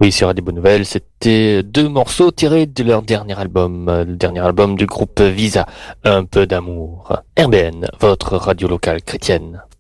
Oui, sur Radio Bonne Nouvelle, c'était deux morceaux tirés de leur dernier album, le dernier album du groupe Visa, Un peu d'amour. RBN, votre radio locale chrétienne.